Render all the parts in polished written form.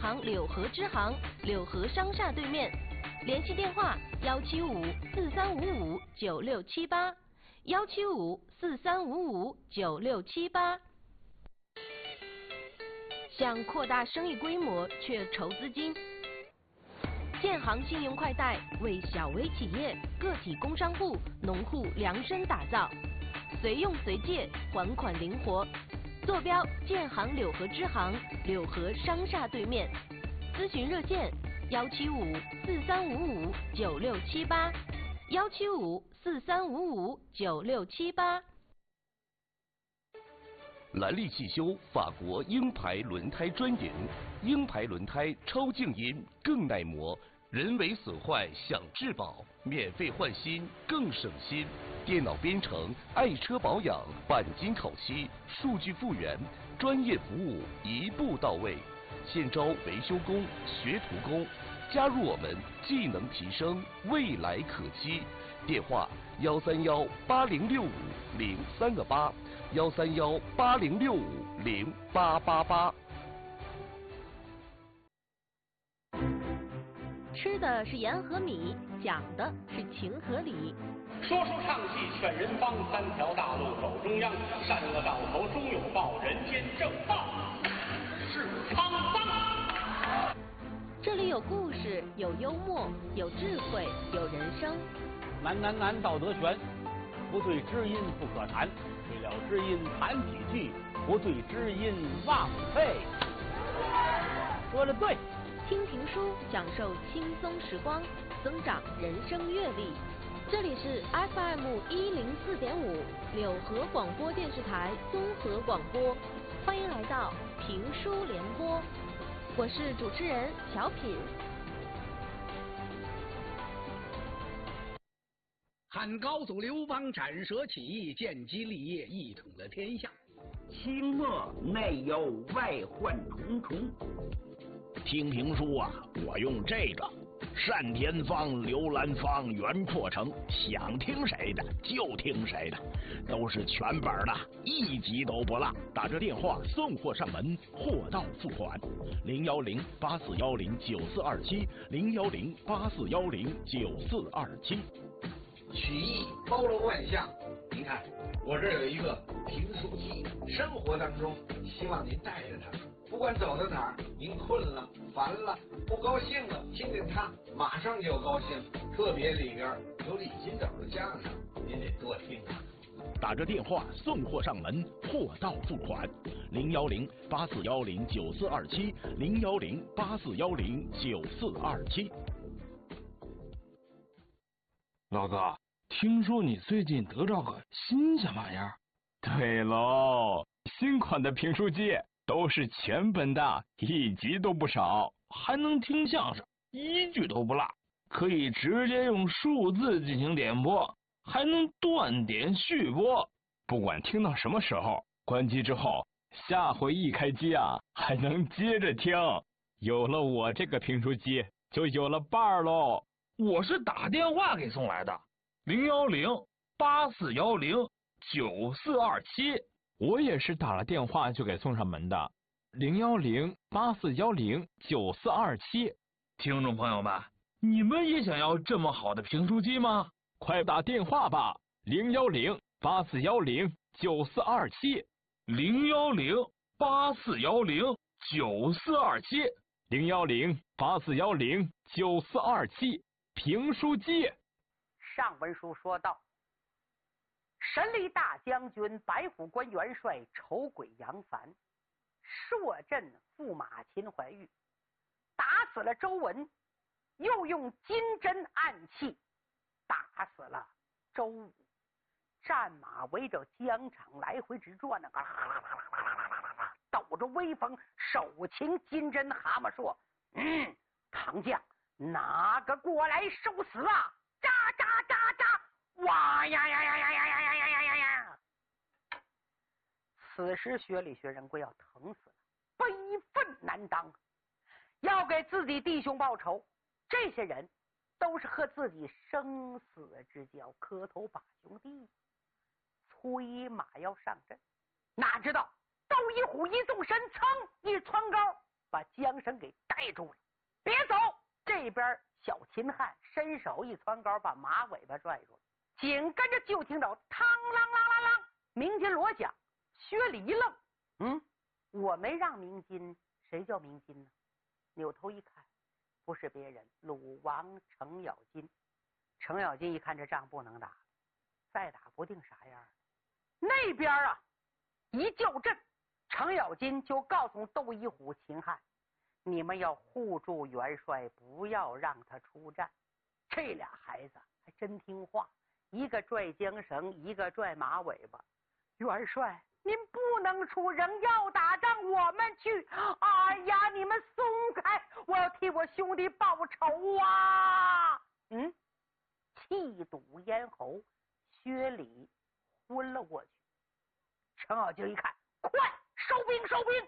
行柳河支行，柳河商厦对面。联系电话175-4355-9678，175-4355-9678。想扩大生意规模却筹资金，建行信用快贷为小微企业、个体工商户、农户量身打造，随用随借，还款灵活。坐标建行柳河支行，柳河商厦对面。咨询热线175-4355-9678，175-4355-9678。 兰利汽修法国鹰牌轮胎专营，鹰牌轮胎超静音，更耐磨，人为损坏享质保，免费换新更省心。电脑编程，爱车保养，钣金烤漆，数据复原，专业服务一步到位。现招维修工、学徒工，加入我们，技能提升，未来可期。电话131-806-5328，131-806-0888。 吃的是盐和米，讲的是情和理。 说书唱戏劝人方，三条大路走中央，善恶到头终有报，人间正道是沧桑。 这里有故事，有幽默，有智慧，有人生。 难，道德悬，不对知音不可谈，对了知音谈几句，不对知音忘废。说的对。 听评书，享受轻松时光，增长人生阅历。这里是 FM104.5 柳河广播电视台综合广播，欢迎来到评书联播，我是主持人小品。 汉高祖刘邦斩蛇起义，建基立业，一统了天下。 清末内忧外患重重。 听评书啊，我用这个单田芳、刘兰芳、袁阔成，想听谁的就听谁的，都是全本的，一集都不落。打这电话送货上门，货到付款。010-8410-9427，010-8410-9427。 曲艺包罗万象，您看我这有一个评书机，生活当中希望您带着它，不管走到哪儿，您困了、烦了、不高兴了，听见它马上就高兴。特别里边有李金斗的相声，您得多听啊。 打着电话送货上门，货到付款。010-8410-9427，010-8410-9427。 老哥，听说你最近得着个新鲜玩意儿？ 对喽，新款的评书机都是全本的，一集都不少， 还能听相声，一句都不落，可以直接用数字进行点播，还能断点续播。 不管听到什么时候，关机之后，下回一开机啊，还能接着听。有了我这个评书机，就有了伴儿喽。 我是打电话给送来的，010-8410-9427。 我也是打了电话就给送上门的，010-8410-9427。 听众朋友们，你们也想要这么好的评书机吗？ 快打电话吧，010-8410-9427。 010-8410-9427。 010-8410-9427。评书机。 上文书说到，神力大将军、白虎关元帅丑鬼杨凡朔镇驸马秦怀玉，打死了周文，又用金针暗器打死了周武。战马围着疆场来回直转，抖着威风，手擎金针，蛤蟆说：“唐将哪个过来受死啊？扎扎扎扎！哇呀呀呀呀呀呀呀呀呀呀！”此时薛礼、薛仁贵要疼死了，悲愤难当，要给自己弟兄报仇。这些人都是和自己生死之交，磕头把兄弟，催马要上阵，哪知道窦一虎一纵身，噌一窜高， 把缰绳给带住了。别走！这边小秦汉伸手一窜高，把马尾巴拽住了。紧跟着就听到嘡啷啷啷啷，鸣金锣响。薛礼一愣，我没让鸣金，谁叫鸣金呢？扭头一看，不是别人，鲁王程咬金。程咬金一看这仗不能打，再打不定啥样。那边啊，一叫阵，程咬金就告诉窦一虎、秦汉，你们要护住元帅，不要让他出战。这俩孩子还真听话，一个拽缰绳，一个拽马尾巴。元帅，您不能出，仍要打仗，我们去。哎呀，你们松开，我要替我兄弟报仇啊！气堵咽喉，薛礼昏了过去。程咬金一看，快收兵收兵！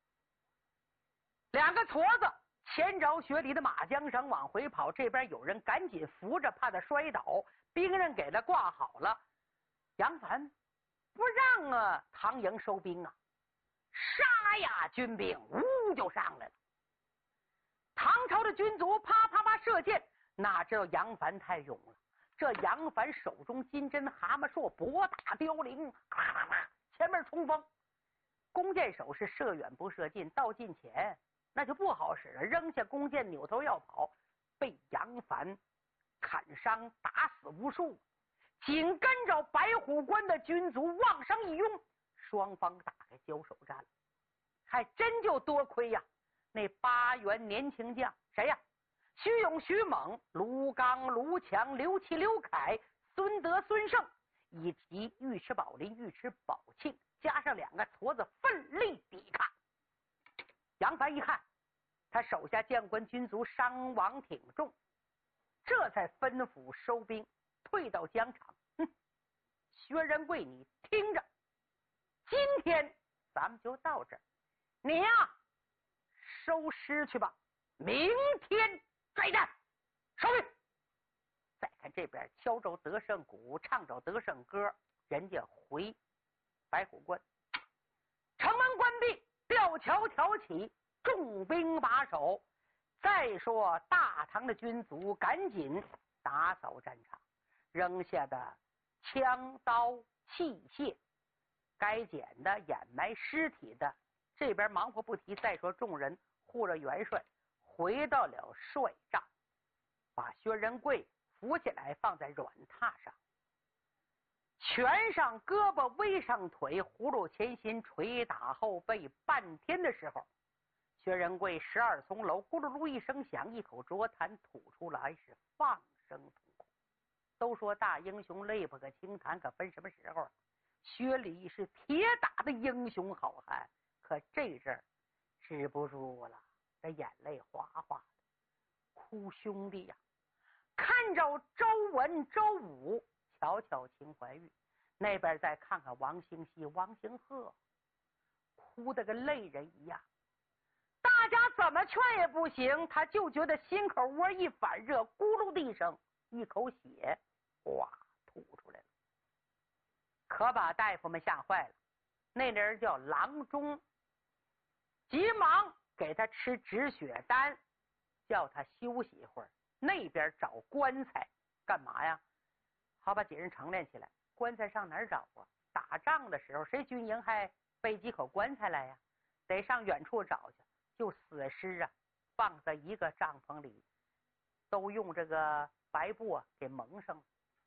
两个矬子牵着薛礼的马缰绳往回跑，这边有人赶紧扶着，怕他摔倒，兵刃给他挂好了。杨凡不让唐营收兵啊，沙哑军兵呜就上来了。唐朝的军卒啪啪啪射箭，哪知道杨凡太勇了。这杨凡手中金针蛤蟆槊，博大凋零，啦啦啦，前面冲锋。弓箭手是射远不射近，到近前那就不好使了，扔下弓箭扭头要跑，被杨凡砍伤打死无数。紧跟着白虎关的军卒往上一拥，双方打开交手战了。还真就多亏呀，那8员年轻将谁呀？徐勇、徐猛、卢刚、卢强、刘琦、刘凯、孙德、孙胜，以及尉迟宝林、尉迟宝庆，加上2个矬子奋力抵抗。杨凡一看，他手下将官军卒伤亡挺重，这才吩咐收兵，退到疆场。薛仁贵，你听着，今天咱们就到这儿，你呀收尸去吧，明天再战。收兵！再看这边敲着得胜鼓，唱着得胜歌，人家回白虎关，城门关闭，吊桥挑起，重兵把守。再说大唐的军卒赶紧打扫战场，扔下的枪刀器械，该捡的掩埋尸体的，这边忙活不提。再说众人护着元帅回到了帅帐，把薛仁贵扶起来放在软榻上，拳上胳膊微上腿，葫芦前心，捶打后背。半天的时候，薛仁贵12层楼咕噜噜一声响，一口浊痰吐出来，是放声痛哭。都说大英雄泪不可轻弹，可分什么时候？薛礼是铁打的英雄好汉，可这阵儿止不住了，这眼泪哗哗的哭。兄弟呀，看着周文、周武，瞧瞧秦怀玉，那边再看看王兴熙、王兴鹤，哭得跟泪人一样。大家怎么劝也不行，他就觉得心口窝一反热，咕噜的一声，一口血哇吐出来了，可把大夫们吓坏了。那人叫郎中，急忙给他吃止血丹，叫他休息一会儿。那边找棺材干嘛呀？好把几人成练起来。棺材上哪儿找啊？打仗的时候谁军营还备几口棺材来呀？得上远处找去。就死尸啊，放在一个帐篷里，都用这个白布给蒙上了。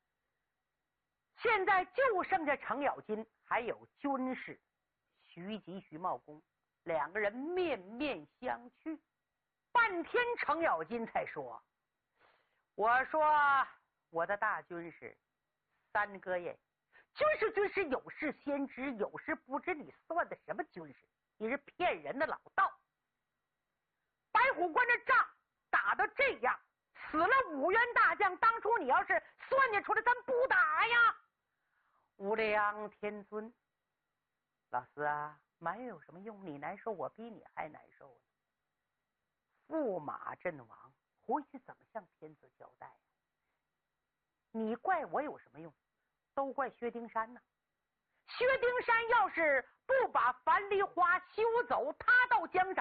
现在就剩下程咬金还有军士徐吉、徐茂公2个人面面相觑。半天程咬金才说：“我说我的大军士三哥爷，军士有事先知，有事不知，你算的什么军士？你是骗人的老道。白虎关的仗打到这样，死了5员大将，当初你要是算计出来，咱不打呀。”无量天尊，老四啊，埋怨有什么用？你难受，我比你还难受呢。驸马阵亡，回去怎么向天子交代呀？你怪我有什么用？都怪薛丁山呐。薛丁山要是不把樊梨花休走，他到疆场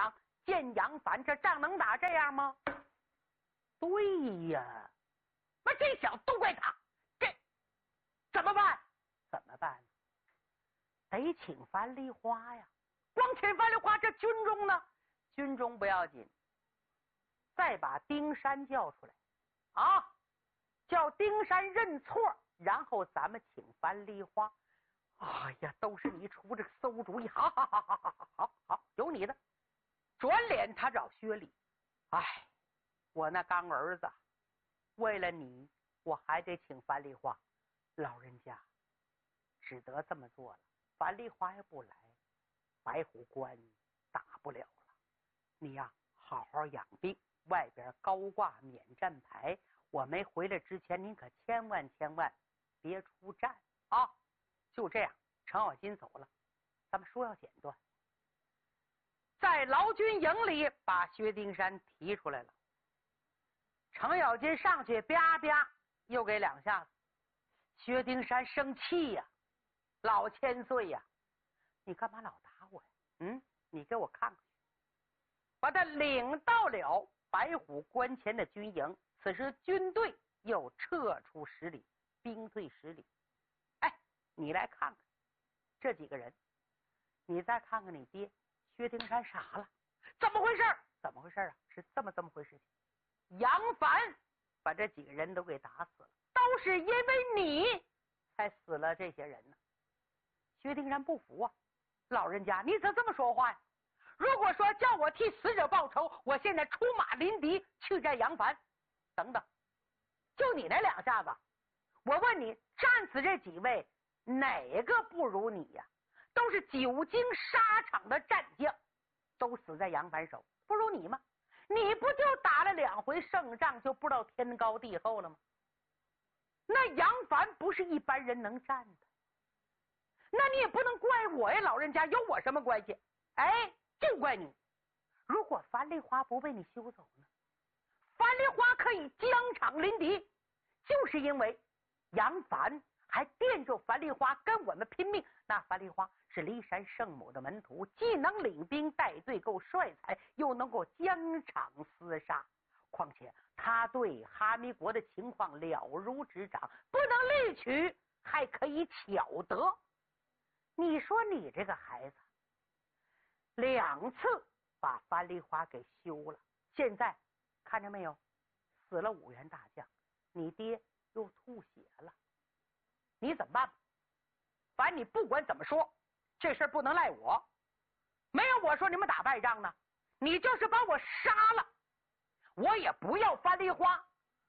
见杨凡，这仗能打这样吗？对呀，那这小子都怪他，这怎么办？怎么办？得请樊梨花呀！光请樊梨花，这军中呢？军中不要紧，再把丁山叫出来啊，叫丁山认错，然后咱们请樊梨花。哎呀，都是你出这个馊主意，好，好，有你的。转脸他找薛礼，哎，我那干儿子，为了你，我还得请樊梨花，老人家只得这么做了。樊梨花也不来，白虎关打不了了。你呀，好好养病，外边高挂免战牌。我没回来之前，您可千万别出战啊！就这样，程咬金走了，咱们说要简短。在劳军营里把薛丁山提出来了，程咬金上去啪啪又给2下子。薛丁山生气呀，老千岁呀，你干嘛老打我呀？你给我看看去。把他领到了白虎关前的军营，此时军队又撤出10里，兵退10里。哎，你来看看这几个人，你再看看你爹薛丁山傻了，怎么回事？怎么回事啊？是这么回事情。杨凡把这几个人都给打死了，都是因为你才死了这些人呢。薛丁山不服啊，老人家你怎么这么说话呀？如果说叫我替死者报仇，我现在出马临敌去战杨凡。等等，就你那2下子，我问你，战死这几位哪个不如你呀？都是久经沙场的战将，都死在杨凡手，不如你吗？你不就打了2回胜仗，就不知道天高地厚了吗？那杨凡不是一般人能战的，那你也不能怪我呀，老人家，有我什么关系？哎，就怪你。如果樊梨花不被你休走呢？樊梨花可以疆场临敌，就是因为杨凡还惦着樊梨花跟我们拼命。那樊梨花是骊山圣母的门徒，既能领兵带队够帅才，又能够疆场厮杀。况且他对哈密国的情况了如指掌，不能力取，还可以巧得。你说你这个孩子2次把樊梨花给休了，现在看见没有，死了5员大将，你爹又吐血了，你怎么办？反正你不管怎么说，这事不能赖我，没有我说你们打败仗呢，你就是把我杀了，我也不要樊梨花。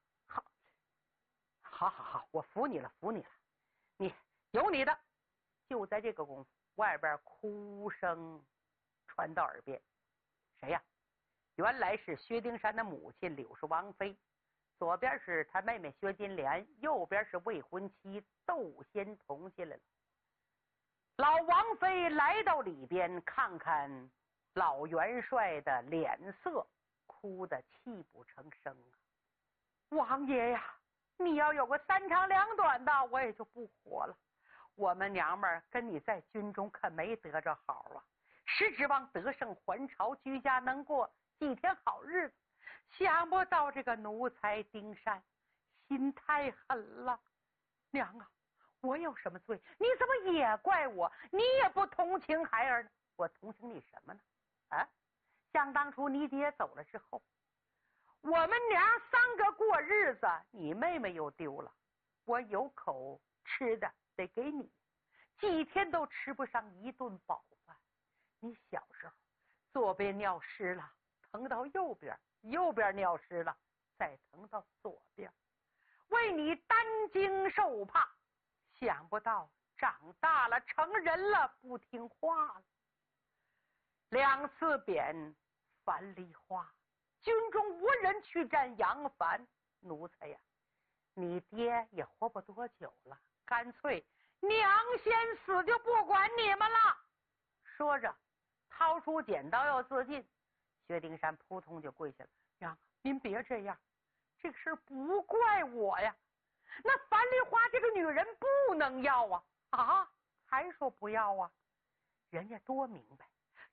好，我服你了，你有你的。就在这个功夫，外边哭声传到耳边，谁呀？原来是薛丁山的母亲柳氏王妃，左边是他妹妹薛金莲，右边是未婚妻窦仙童进来了。老王妃来到里边，看看老元帅的脸色，哭得泣不成声啊！王爷呀，你要有个3长2短的，我也就不活了。我们娘们儿跟你在军中可没得着好啊，实指望得胜还朝，居家能过几天好日子。想不到这个奴才丁山心太狠了。娘啊，我有什么罪？你怎么也怪我？你也不同情孩儿呢？我同情你什么呢？啊，想当初你爹走了之后，我们娘3个过日子，你妹妹又丢了，我有口吃的得给你，几天都吃不上1顿饱饭。你小时候左边尿湿了，疼到右边尿湿了，再疼到左边，为你担惊受怕。想不到长大了成人了，不听话了。2次贬樊梨花，军中无人去战杨凡。奴才呀，你爹也活不多久了，干脆娘先死，就不管你们了。说着掏出剪刀要自尽，薛丁山扑通就跪下了。娘，您别这样，这个事不怪我呀。那樊梨花这个女人不能要啊！还说不要啊？人家多明白，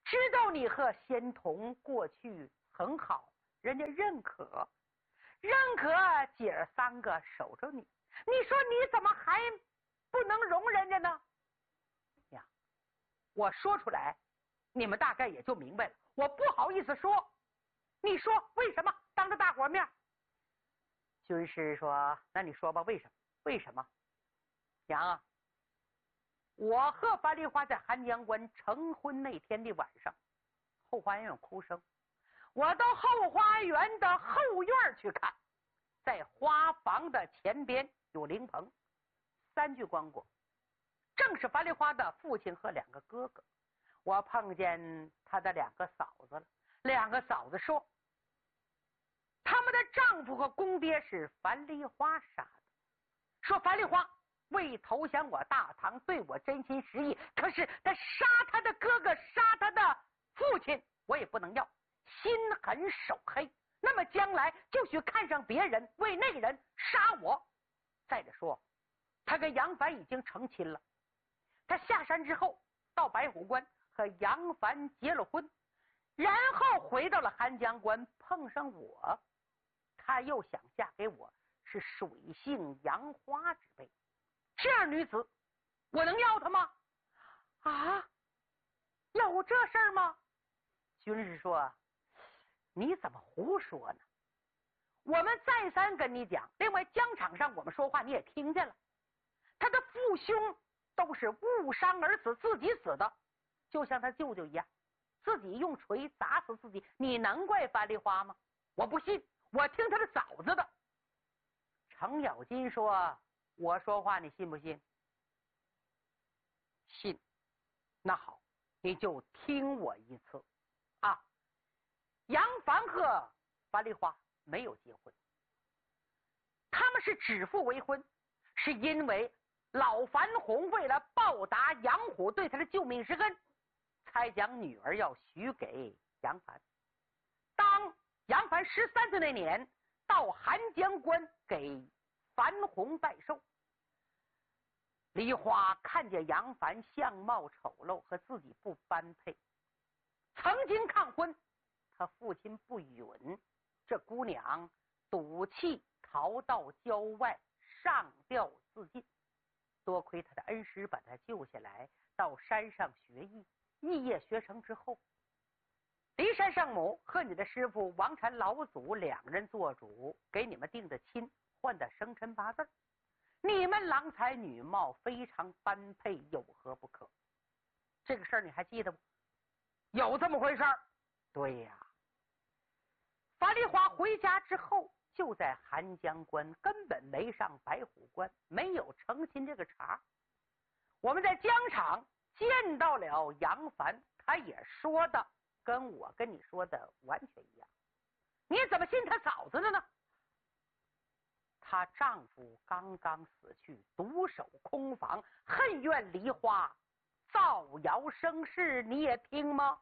知道你和仙童过去很好，人家认可，姐儿三个守着你，你说你怎么还不能容人家呢？呀，我说出来，你们大概也就明白了。我不好意思说，你说为什么？当着大伙面。军师说：“那你说吧，为什么？为什么？”娘啊，我和樊梨花在寒江关成婚那天的晚上，后花园有哭声，我到后花园的后院去看，在花房的前边有灵棚，3具棺椁，正是樊梨花的父亲和2个哥哥。我碰见她的2个嫂子了，2个嫂子说，他们的丈夫和公爹是樊梨花杀的，说樊梨花为投降我大唐，对我真心实意，可是他杀他的哥哥，杀他的父亲，我也不能要，心狠手黑，那么将来就许看上别人，为那个人杀我。再者说，他跟杨凡已经成亲了，他下山之后到白虎关和杨凡结了婚，然后回到了寒江关，碰上我，他又想嫁给我，是水性杨花之辈，这样女子我能要她吗？啊，有这事儿吗？军师说，你怎么胡说呢？我们再三跟你讲，另外疆场上我们说话你也听见了，他的父兄都是误伤而死，自己死的，就像他舅舅一样，自己用锤砸死自己，你能怪樊梨花吗？我不信，我听他的嫂子的。程咬金说，我说话你信不信？信。那好，你就听我一次啊。杨凡和樊梨花没有结婚，他们是指腹为婚，是因为老樊洪为了报答杨虎对他的救命之恩，才将女儿要许给杨凡。当杨凡13岁那年，到寒江关给樊洪拜寿，梨花看见杨凡相貌丑陋，和自己不般配，曾经抗婚，他父亲不允，这姑娘赌气逃到郊外上吊自尽，多亏他的恩师把他救下来，到山上学艺，艺业学成之后，骊山圣母和你的师傅王禅老祖2人做主，给你们定的亲，换的生辰8字，你们郎才女貌，非常般配，有何不可？这个事儿你还记得不？有这么回事儿。对呀，樊梨花回家之后就在寒江关，根本没上白虎关，没有成亲这个茬。我们在疆场见到了杨凡，他也说的跟我跟你说的完全一样，你怎么信他嫂子的呢？她丈夫刚刚死去，独守空房，恨怨梨花，造谣生事，你也听吗？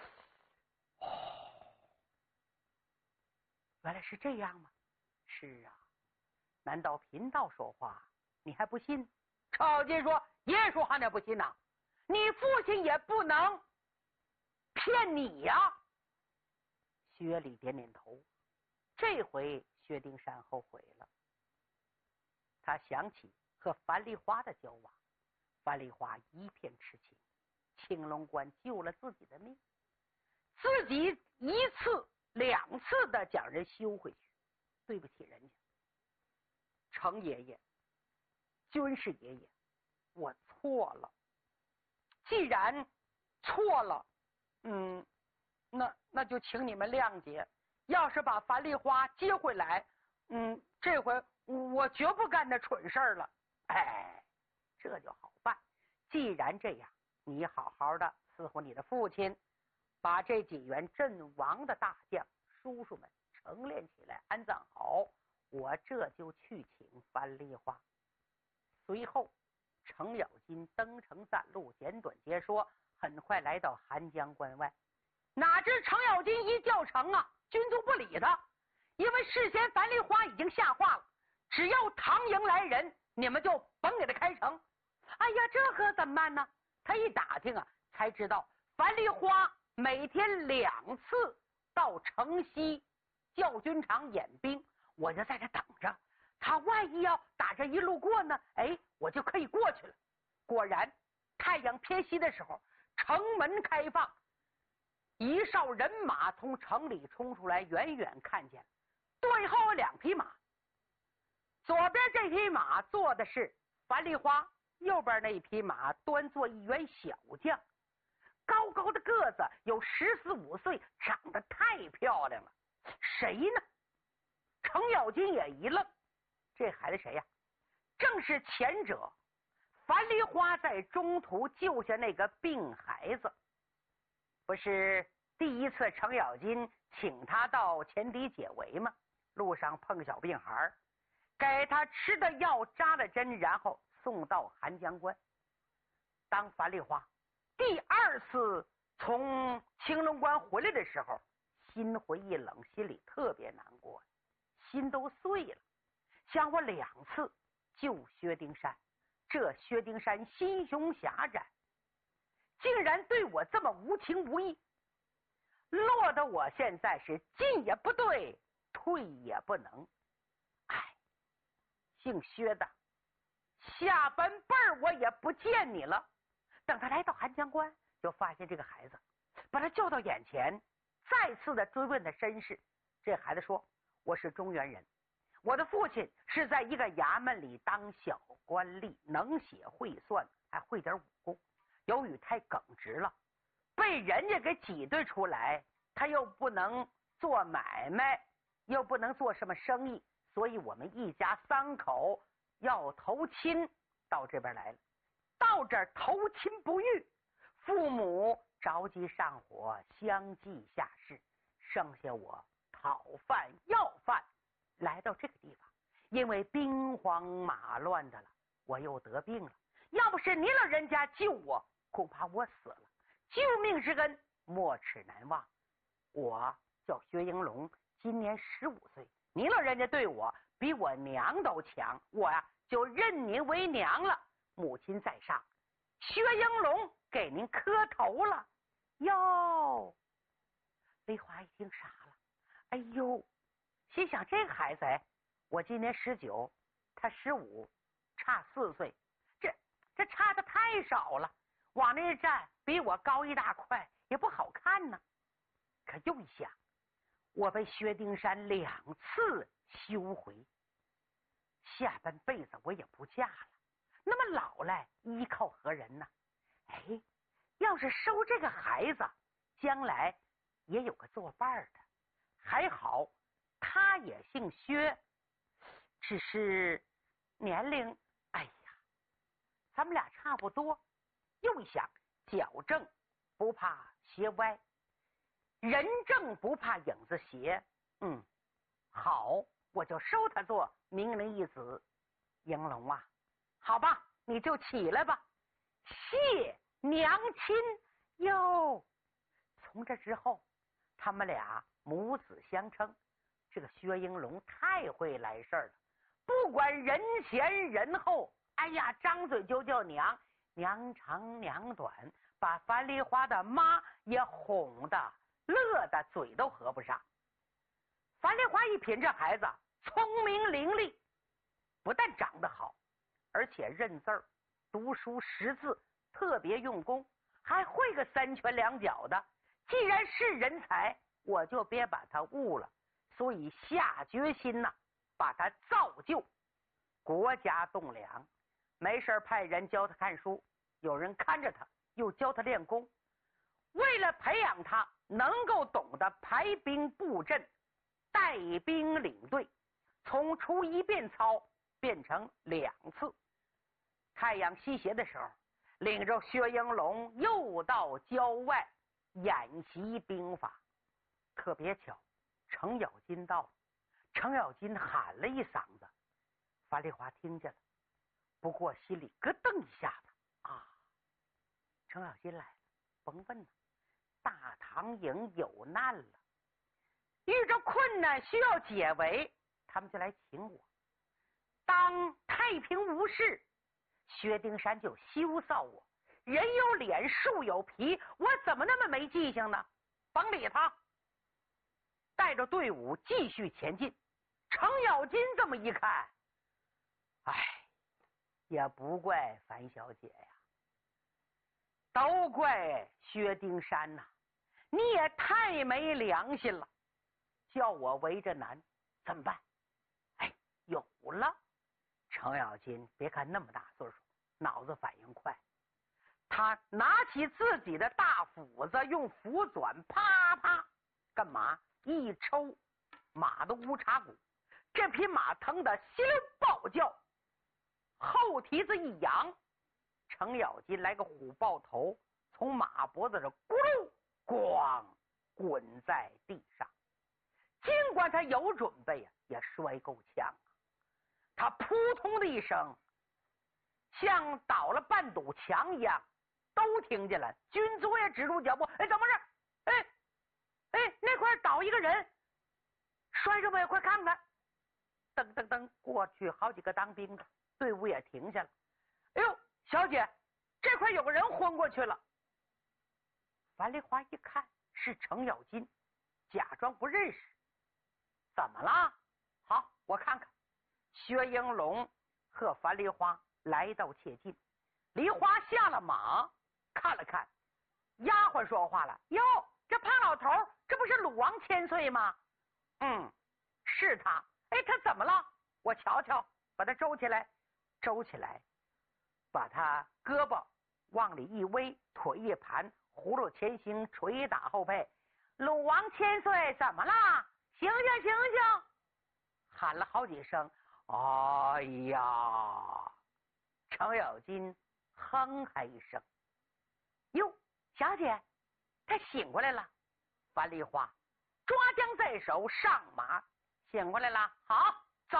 原来是这样吗？是啊，难道贫道说话你还不信？超金说，爷说话你还不信呐？你父亲也不能骗你呀。薛礼点点头，这回薛丁山后悔了。他想起和樊梨花的交往，樊梨花一片痴情，青龙关救了自己的命，自己1次2次的将人休回去，对不起人家。程爷爷，军师爷爷，我错了。既然错了，那就请你们谅解。要是把樊梨花接回来，这回我绝不干那蠢事儿了。哎，这就好办。既然这样，你好好的伺候你的父亲，把这几员阵亡的大将叔叔们成殓起来，安葬好，我这就去请樊梨花。随后程咬金登城散路，简短截说，很快来到寒江关外。哪知程咬金一叫城啊，军都不理他，因为事先樊梨花已经下话了，只要唐营来人，你们就甭给他开城。哎呀，这可怎么办呢？他一打听啊，才知道樊梨花每天2次到城西教军场演兵，我就在这等着。他万一要打这一路过呢，我就可以过去了。果然，太阳偏西的时候，城门开放，一哨人马从城里冲出来，远远看见队后有2匹马，左边这匹马坐的是樊梨花，右边那一匹马端坐一员小将，高高的个子，有14、15岁，长得太漂亮了。谁呢？程咬金也一愣，这孩子谁呀？正是前者樊梨花在中途救下那个病孩子。不是第一次程咬金请他到前敌解围吗？路上碰个小病孩，给他吃的药，扎了针，然后送到韩江关。当樊梨花第2次从青龙关回来的时候，心灰意冷，心里特别难过，心都碎了。想我2次救薛丁山，这薛丁山心胸狭窄，竟然对我这么无情无义，落得我现在是进也不对，退也不能。姓薛的，下半辈儿我也不见你了。等他来到韩江关，就发现这个孩子，把他叫到眼前，再次的追问他身世。这孩子说：“我是中原人，我的父亲是在一个衙门里当小官吏，能写会算，还会点武功。由于太耿直了，被人家给挤兑出来，他又不能做买卖，又不能做什么生意，所以我们一家3口要投亲，到这边来了。到这儿投亲不遇，父母着急上火，相继下世，剩下我讨饭要饭，来到这个地方。因为兵荒马乱的了，我又得病了，要不是您老人家救我，恐怕我死了。救命之恩没齿难忘。我叫薛英龙，今年15岁，您老人家对我比我娘都强，我呀就认您为娘了。母亲在上，薛英龙给您磕头了。哟，梨花一听傻了，哎呦，心想这孩子我今年19，他15，差4岁，这差的太少了，往那一站比我高一大块，也不好看呢。可又一想，我被薛丁山2次休回，下半辈子我也不嫁了，那么老来依靠何人呢？要是收这个孩子，将来也有个作伴的。还好他也姓薛，只是年龄，咱们俩差不多。又一想，脚正不怕鞋歪，人正不怕影子斜。好，我就收他做明灵一子。英龙啊，好吧，你就起来吧，谢娘亲哟。从这之后，他们俩母子相称。这个薛英龙太会来事儿了，不管人前人后，张嘴就叫娘，娘长娘短，把樊梨花的妈也哄得乐得嘴都合不上。樊梨花一品，这孩子聪明伶俐，不但长得好，而且认字儿、读书识字特别用功，还会个3拳2脚的。既然是人才，我就别把他误了，所以下决心把他造就。国家栋梁，没事派人教他看书，有人看着他，又教他练功。为了培养他能够懂得排兵布阵、带兵领队，从初1遍操变成2次。太阳西斜的时候，领着薛英龙又到郊外演习兵法。特别巧，程咬金到了，程咬金喊了一嗓子，樊梨花听见了，不过心里咯噔一下子程咬金来了，甭问了，大唐营有难了，遇着困难需要解围，他们就来请我。当太平无事，薛丁山就羞臊我， 人有脸，树有皮，我怎么那么没记性呢？甭理他，带着队伍继续前进。程咬金这么一看，哎，也不怪樊小姐呀，都怪薛丁山呐！你也太没良心了，叫我围着难，怎么办？哎，有了！程咬金别看那么大岁数，脑子反应快。他拿起自己的大斧子，用斧转啪啪，干嘛？一抽马的乌叉骨，这匹马疼得稀溜暴叫，后蹄子一扬，程咬金来个虎抱头，从马脖子上咕噜咣滚在地上。尽管他有准备呀，也摔够呛啊！他扑通的一声，像倒了半堵墙一样，都听见了。军卒也止住脚步，哎，怎么着？哎，那块倒一个人，摔着没？快看看！噔噔噔，过去好几个当兵的，队伍也停下了。哎呦，小姐，这块有个人昏过去了。樊梨花一看是程咬金，假装不认识。怎么了？好，我看看。薛英龙和樊梨花来到切近，梨花下了马，看了看，丫鬟说话了：“哟，这胖老头，这不是鲁王千岁吗？”“嗯，是他。”“哎，他怎么了？我瞧瞧。”把他周起来，把他胳膊往里一微，腿一盘，葫芦前行，捶打后背。“鲁王千岁，怎么了？醒醒，醒醒！”喊了好几声。哎呀！程咬金哼哈一声。哟，小姐，他醒过来了。樊梨花抓将在手，上马。醒过来了，好，走。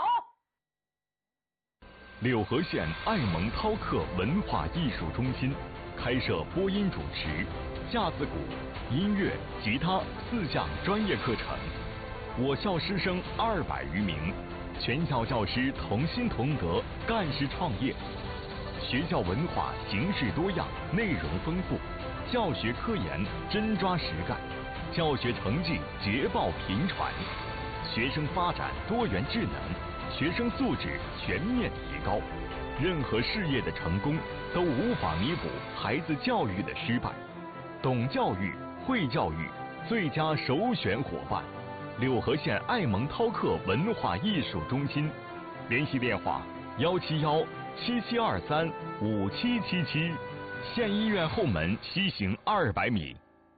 柳河县爱蒙饕客文化艺术中心开设播音主持、架子鼓、音乐、吉他4项专业课程。我校师生200余名，全校教师同心同德，干事创业。学校文化形式多样，内容丰富，教学科研真抓实干，教学成绩捷报频传，学生发展多元智能，学生素质全面提高。任何事业的成功都无法弥补孩子教育的失败。懂教育、会教育，最佳首选伙伴。柳河县爱蒙饕客文化艺术中心，联系电话171-7723-5777，县医院后门西行200米。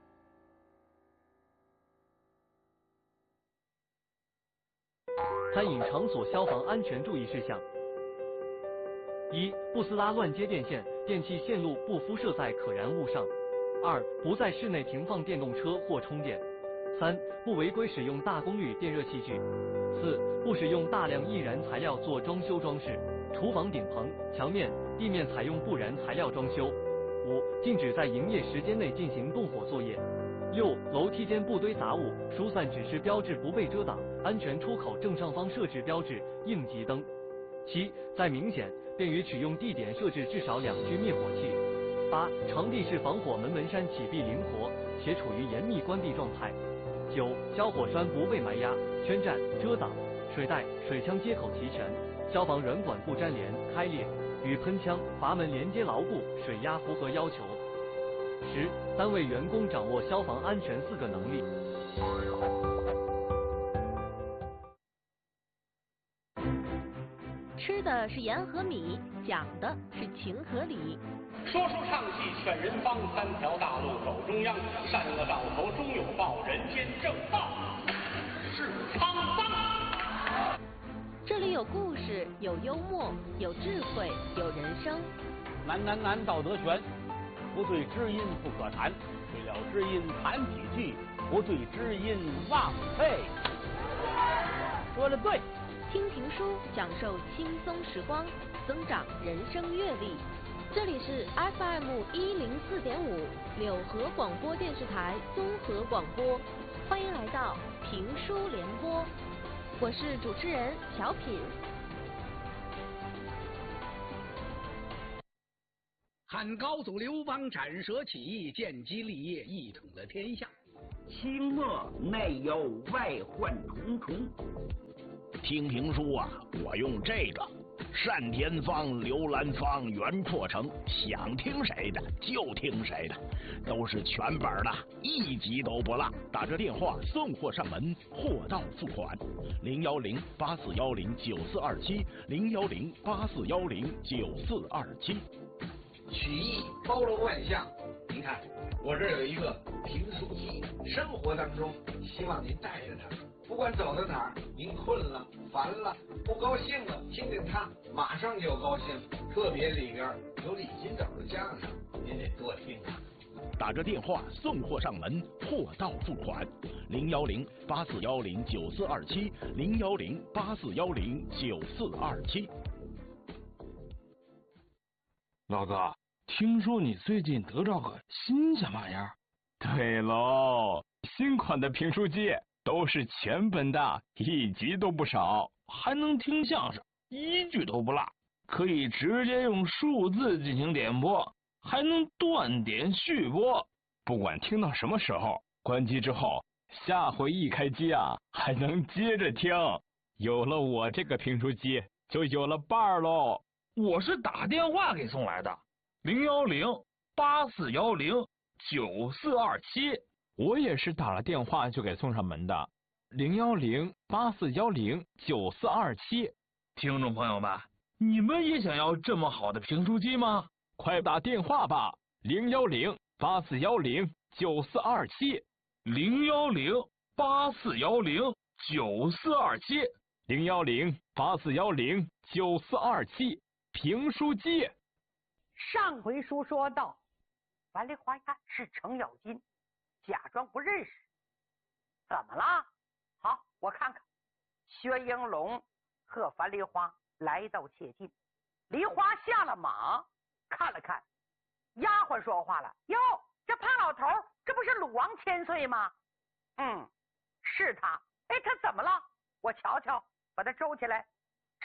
餐饮场所消防安全注意事项：1. 不撕拉乱接电线，电器线路不敷设在可燃物上；2. 不在室内停放电动车或充电；3. 不违规使用大功率电热器具；4. 不使用大量易燃材料做装修装饰，厨房顶棚、墙面、地面采用不燃材料装修； 5. 禁止在营业时间内进行动火作业； 6. 楼梯间不堆杂物，疏散指示标志不被遮挡，安全出口正上方设置标志应急灯； 7. 在明显便于取用地点设置至少2具灭火器； 8. 场地是防火门门扇启闭灵活且处于严密关闭状态； 9. 消火栓不被埋压、圈占、遮挡，水袋、水枪接口齐全，消防软管不粘连、开裂，与喷枪、阀门连接牢固，水压符合要求。10. 单位员工掌握消防安全4个能力。 吃的是盐和米，讲的是情和理。 说书唱戏劝人方，3条大路走中央，善恶到头终有报，人间正道是沧桑。 这里有故事，有幽默，有智慧，有人生。 难道德全，不对知音不可谈，对了知音谈几句，不对知音忘废。说的对。 听评书，享受轻松时光，增长人生阅历。这里是 FM 104.5柳河广播电视台综合广播，欢迎来到评书联播，我是主持人乔品。 汉反高祖刘邦斩蛇起义，建基立业，一统了天下。 清末内忧外患重重。 听评书啊，我用这个单田芳、刘兰芳、袁阔成，想听谁的就听谁的，都是全本的，一集都不落。打这电话送货上门，货到付款。010-8410-9427，010-8410-9427。 曲艺包罗万象，您看我这儿有一个评书机，生活当中希望您带着它，不管走到哪儿，您困了、烦了、不高兴了，听听它，马上就高兴。特别里边有李金斗的相声，您得多听啊。 打这电话送货上门，货到付款。010-8410-9427，010-8410-9427。 老哥，听说你最近得着个新鲜玩意儿？ 对喽，新款的评书机都是全本的，一集都不少， 还能听相声，一句都不落，可以直接用数字进行点播，还能断点续播。 不管听到什么时候，关机之后，下回一开机啊，还能接着听。有了我这个评书机，就有了伴儿喽。 我是打电话给送来的，010-8410-9427。 我也是打了电话就给送上门的，010-8410-9427。 听众朋友们，你们也想要这么好的评书机吗？ 快打电话吧，010-8410-9427。 010-8410-9427。 010-8410-9427。评书机。 上回书说到，樊梨花一看是程咬金，假装不认识。怎么了？好，我看看。薛英龙和樊梨花来到切近，梨花下了马，看了看，丫鬟说话了：“哟，这胖老头，这不是鲁王千岁吗？”“是他。”“哎，他怎么了？我瞧瞧。”把他周起来，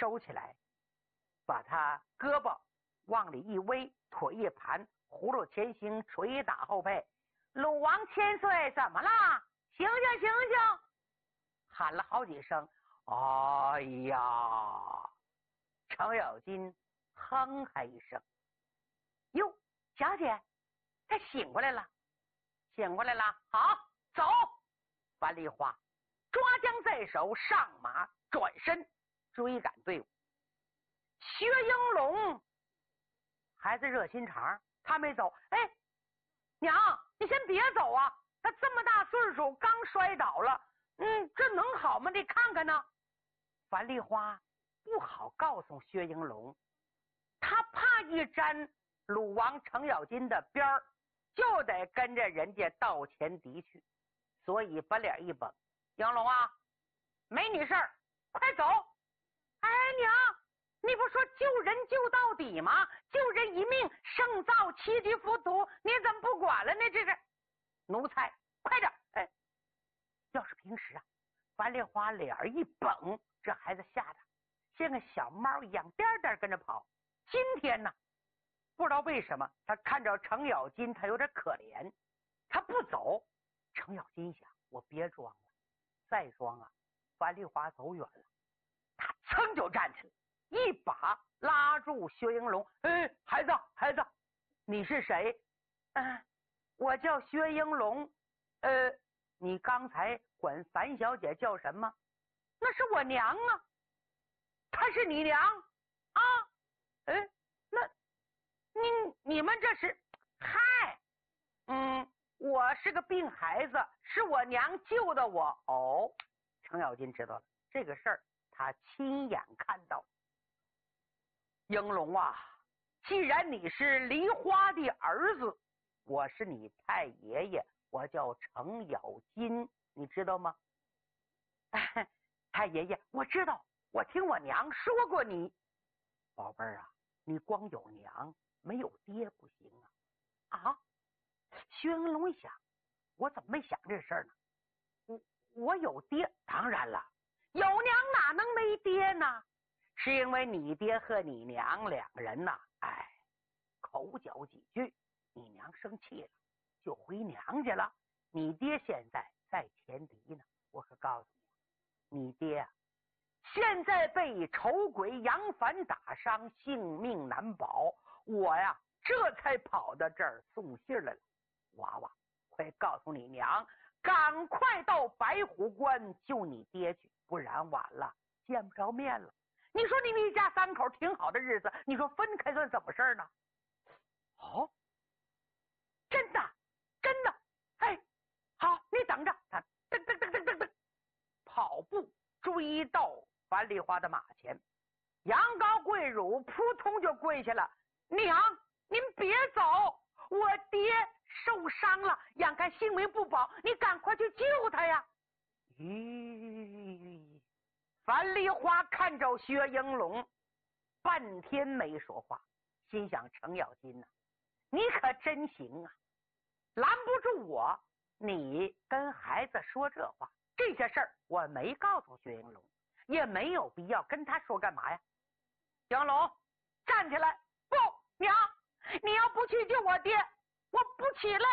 把他胳膊往里一围，腿一盘，葫芦前行，捶打后背。“鲁王千岁，怎么了？醒醒，醒醒！”喊了好几声。哎呀！程咬金哼哈一声：“哟，小姐，他醒过来了，醒过来了。好，走！”樊梨花抓将在手，上马转身追赶队伍。薛英龙还在热心肠，他没走。“哎，娘，你先别走啊！他这么大岁数，刚摔倒了，这能好吗？你看看呢。”樊梨花不好告诉薛英龙，他怕一沾鲁王程咬金的边儿，就得跟着人家到前敌去，所以把脸一绷：“英龙啊，没你事儿，快走！”“哎，娘，你不说救人救到底吗？救人一命胜造7级浮屠，你怎么不管了呢？这是奴才，快点！”哎，要是平时啊，樊梨花脸一绷，这孩子吓得像个小猫一样颠颠跟着跑。今天呢，不知道为什么，他看着程咬金，他有点可怜，他不走。程咬金想：我别装了，再装啊，樊梨花走远了。他噌就站起来，一把拉住薛英龙：“哎，孩子，孩子，你是谁？”“我叫薛英龙。”“你刚才管樊小姐叫什么？”“那是我娘啊。”“她是你娘啊？”“那你们这是？”“嗨，我是个病孩子，是我娘救的我。”“哦。”程咬金知道了这个事儿，他亲眼看到。“英龙啊，既然你是梨花的儿子，我是你太爷爷，我叫程咬金，你知道吗？”“太爷爷，我知道，我听我娘说过你。”“宝贝儿啊，你光有娘没有爹不行啊！”“啊？”薛英龙一想，我怎么没想这事儿呢？我有爹，当然了，有娘哪能没爹呢？是因为你爹和你娘两个人呐， 口角几句，你娘生气了，就回娘家了。你爹现在在前敌呢，我可告诉你，你爹现在被丑鬼杨凡打伤，性命难保。我呀，这才跑到这儿送信来了。娃娃，快告诉你娘，赶快到白虎关救你爹去，不然晚了见不着面了。你说你们一家三口挺好的日子，你说分开算怎么事呢？哦，真的，真的，哎，好，你等着。他噔噔噔噔噔噔，跑步追到樊梨花的马前，杨高跪乳扑通就跪下了。娘，您别走，我爹受伤了，眼看性命不保，你赶快去救他呀！咦，樊梨花看着薛英龙，半天没说话，心想程咬金呐，你可真行啊，拦不住我，你跟孩子说这话，这些事儿我没告诉薛英龙，也没有必要跟他说干嘛呀？薛英龙，站起来！不，娘，你要不去救我爹，我不起来。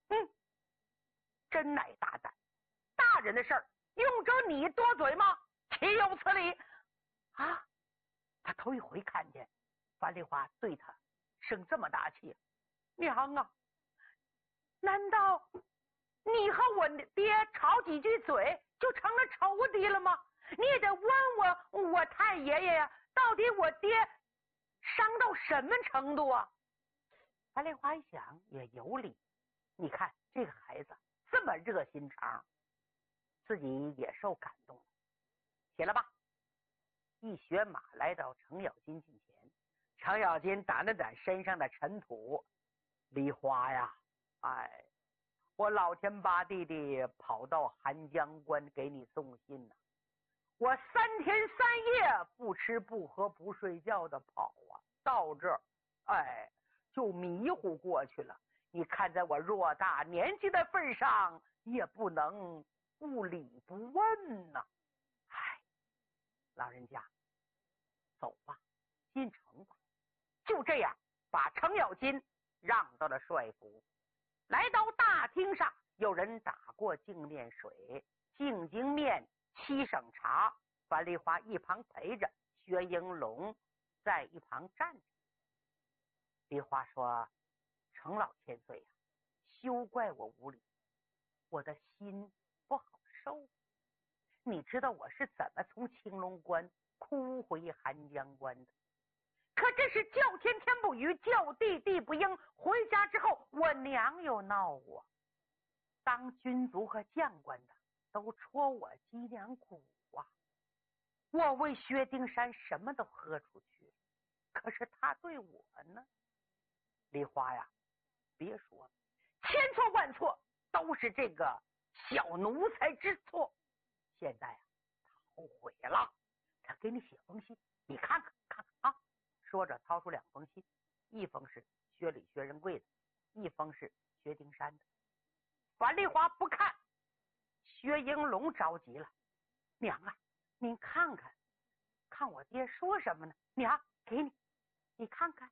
真乃大胆，大人的事儿用着你多嘴吗？岂有此理啊！他头一回看见樊梨花对他生这么大气。娘啊，难道你和我爹吵几句嘴就成了仇敌了吗？你也得问问我太爷爷呀，到底我爹伤到什么程度啊？樊梨花一想也有理，你看这个孩子这么热心肠，自己也受感动了。起来吧。一学马来到程咬金近前，程咬金掸了掸身上的尘土。梨花呀，哎，我老天八地的跑到寒江关给你送信我3天3夜不吃不喝不睡觉的跑到这儿，哎，就迷糊过去了。你看在我偌大年纪的份上，也不能不理不问哎，老人家，走吧，进城吧。就这样把程咬金让到了帅府。来到大厅上，有人打过净面水，净净面7省茶。樊梨花一旁陪着，薛英龙在一旁站着。梨花说：“程老千岁呀，休怪我无礼，我的心不好受。你知道我是怎么从青龙关哭回寒江关的？可这是叫天天不语，叫地地不应。回家之后，我娘又闹我，当军卒和将官的都戳我脊梁骨我为薛丁山什么都喝出去，可是他对我呢？梨花呀，别说了，千错万错都是这个小奴才之错。现在他后悔了，他给你写封信，你看看看看啊。说着掏出2封信，一封是薛礼薛仁贵的，一封是薛丁山的。樊梨花不看，薛英龙着急了：“娘啊，您看看，看我爹说什么呢？娘，给你，你看看。”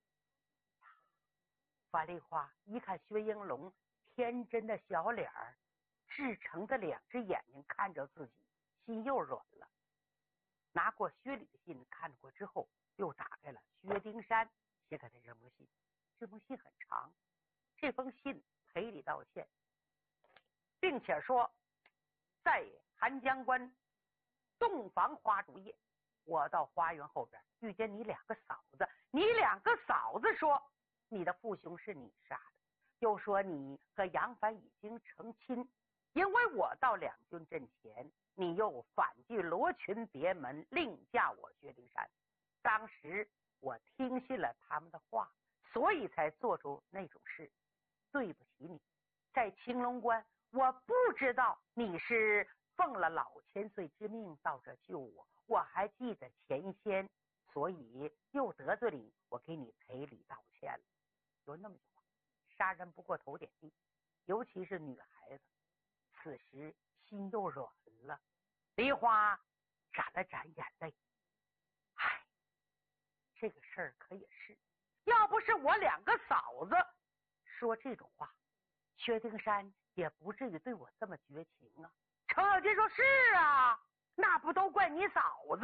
樊梨花一看薛英龙天真的小脸儿，至诚的2只眼睛看着自己，心又软了。拿过薛礼的信看过之后，又打开了薛丁山写给他这封信。这封信很长，这封信赔礼道歉，并且说在寒江关洞房花烛夜，我到花园后边遇见你2个嫂子，你2个嫂子说你的父兄是你杀的，又说你和杨凡已经成亲，因为我到2军阵前，你又反拒罗裙别门，另嫁我薛丁山。当时我听信了他们的话，所以才做出那种事。对不起你，在青龙关我不知道你是奉了老千岁之命到这救我，我还记得前先，所以又得罪你，我给你赔礼道歉了。有那么句话，杀人不过头点地，尤其是女孩子，此时心又软了。梨花眨了眨眼泪，这个事儿可也是， 要不是我2个嫂子说这种话，薛丁山也不至于对我这么绝情啊。程咬金说：“是啊，那不都怪你嫂子